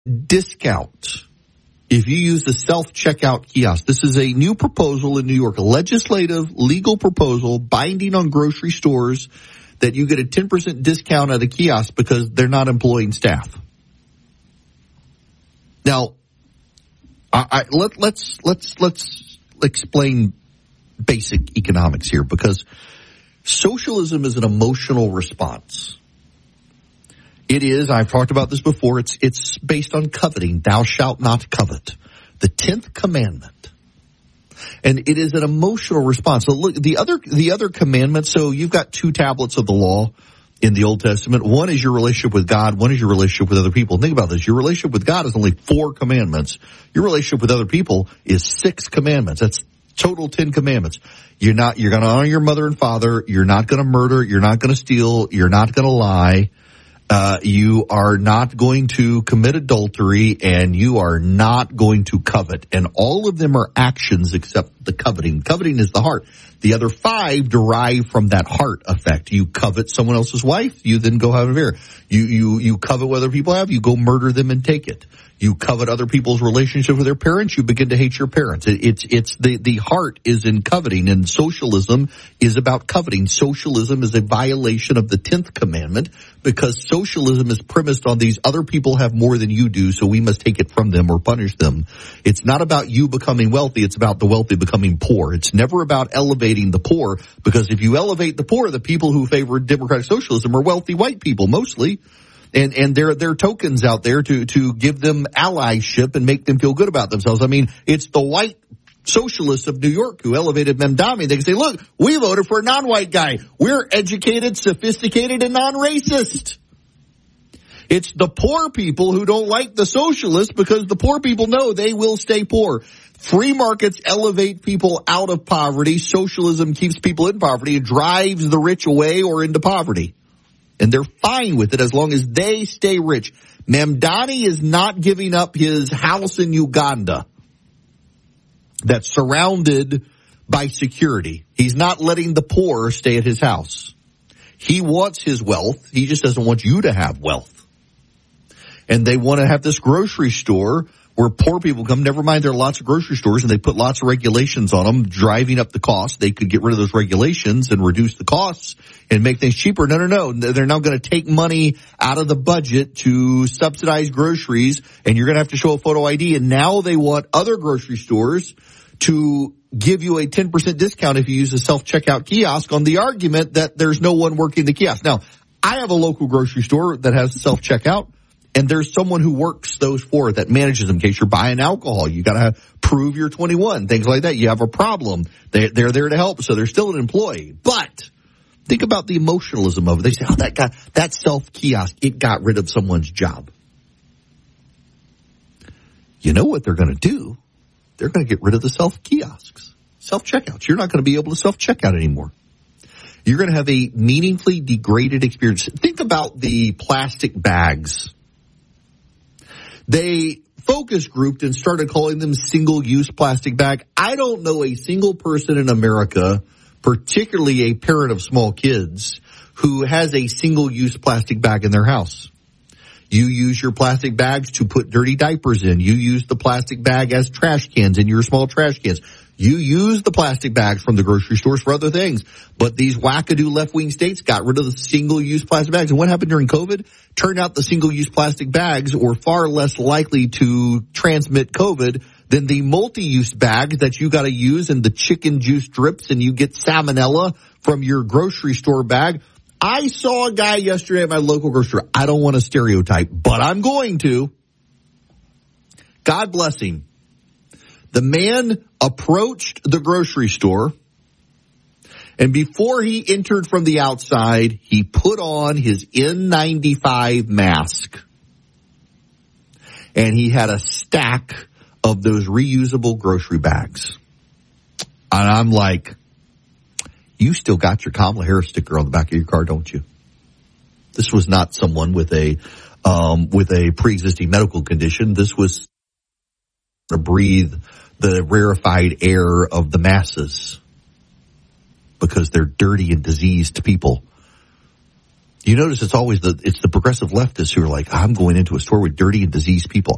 discount if you use the self-checkout kiosk. This is a new proposal in New York, a legislative legal proposal binding on grocery stores that you get a 10% discount at a kiosk because they're not employing staff. Now, let's explain basic economics here, because socialism is an emotional response. It is, I've talked about this before, it's based on coveting. Thou shalt not covet. The 10th commandment. And it is an emotional response. So look, the other commandments, so you've got 2 tablets of the law in the Old Testament. One is your relationship with God. One is your relationship with other people. Think about this. Your relationship with God is only 4 commandments. Your relationship with other people is 6 commandments. That's total 10 commandments. You're going to honor your mother and father. You're not going to murder. You're not going to steal. You're not going to lie. You are not going to commit adultery, and you are not going to covet. And all of them are actions except the coveting. Coveting is the heart. The other 5 derive from that heart effect. You covet someone else's wife, you then go have an affair. You covet what other people have, you go murder them and take it. You covet other people's relationship with their parents, you begin to hate your parents. It's the heart is in coveting, and socialism is about coveting. Socialism is a violation of the 10th commandment, because socialism is premised on these other people have more than you do, so we must take it from them or punish them. It's not about you becoming wealthy, it's about the wealthy becoming poor. It's never about elevating the poor, because if you elevate the poor, the people who favor democratic socialism are wealthy white people mostly. And there are tokens out there to give them allyship and make them feel good about themselves. I mean, it's the white socialists of New York who elevated Mamdani. They can say, look, we voted for a non-white guy. We're educated, sophisticated, and non-racist. It's the poor people who don't like the socialists, because the poor people know they will stay poor. Free markets elevate people out of poverty. Socialism keeps people in poverty. It drives the rich away or into poverty. And they're fine with it as long as they stay rich. Mamdani is not giving up his house in Uganda that's surrounded by security. He's not letting the poor stay at his house. He wants his wealth. He just doesn't want you to have wealth. And they want to have this grocery store where poor people come. Never mind, there are lots of grocery stores, and they put lots of regulations on them, driving up the cost. They could get rid of those regulations and reduce the costs and make things cheaper. No. They're now going to take money out of the budget to subsidize groceries, and you're going to have to show a photo ID. And now they want other grocery stores to give you a 10% discount if you use a self-checkout kiosk, on the argument that there's no one working the kiosk. Now, I have a local grocery store that has self-checkout, and there's someone who works those for it, that manages them. In case you're buying alcohol, you got to prove you're 21, things like that. You have a problem, they're there to help, so they're still an employee. But think about the emotionalism of it. They say, oh, that guy, that self-kiosk, it got rid of someone's job. You know what they're going to do? They're going to get rid of the self-kiosks, self-checkouts. You're not going to be able to self-checkout anymore. You're going to have a meaningfully degraded experience. Think about the plastic bags. They focus grouped and started calling them single-use plastic bag. I don't know a single person in America, particularly a parent of small kids, who has a single-use plastic bag in their house. You use your plastic bags to put dirty diapers in. You use the plastic bag as trash cans in your small trash cans. You use the plastic bags from the grocery stores for other things. But these wackadoo left-wing states got rid of the single-use plastic bags. And what happened during COVID? Turned out the single-use plastic bags were far less likely to transmit COVID than the multi-use bags that you got to use in the chicken juice drips, and you get salmonella from your grocery store bag. I saw a guy yesterday at my local grocery store. I don't want to stereotype, but I'm going to. God bless him. The man approached the grocery store, and before he entered from the outside, he put on his N95 mask. And he had a stack of those reusable grocery bags. And I'm like, you still got your Kamala Harris sticker on the back of your car, don't you? This was not someone with a pre-existing medical condition. This was to breathe the rarefied air of the masses because they're dirty and diseased people. You notice it's always the progressive leftists who are like, I'm going into a store with dirty and diseased people.